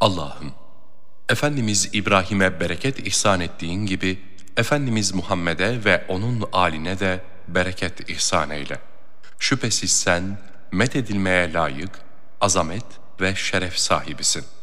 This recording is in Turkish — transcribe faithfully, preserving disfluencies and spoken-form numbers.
Allah'ım, Efendimiz İbrahim'e bereket ihsan ettiğin gibi, Efendimiz Muhammed'e ve onun âline de bereket ihsan eyle. Şüphesiz sen, methedilmeye layık, azamet ve şeref sahibisin.